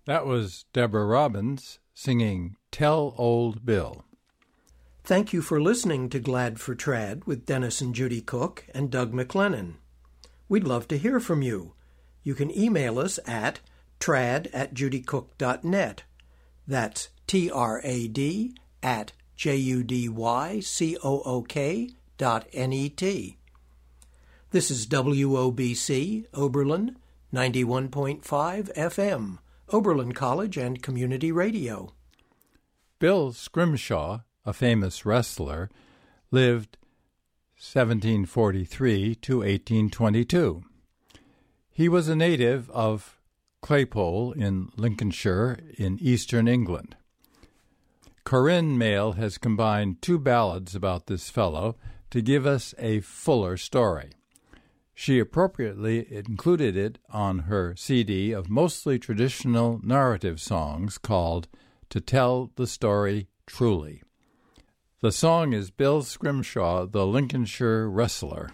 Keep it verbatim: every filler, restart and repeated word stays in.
That was Deborah Robbins singing Tell Old Bill. Thank you for listening to Glad for Trad with Dennis and Judy Cook and Doug McLennan. We'd love to hear from you. You can email us at trad at judycook dot net. That's T R A D at J U D Y C O O K dot N E T. This is W O B C, Oberlin, ninety-one point five F M, Oberlin College and Community Radio. Bill Scrimshaw, a famous wrestler, lived seventeen forty-three to eighteen twenty-two. He was a native of Claypole in Lincolnshire in eastern England. Corinne Mayle has combined two ballads about this fellow to give us a fuller story. She appropriately included it on her C D of mostly traditional narrative songs called To Tell the Story Truly. The song is Bill Scrimshaw, the Lincolnshire Wrestler.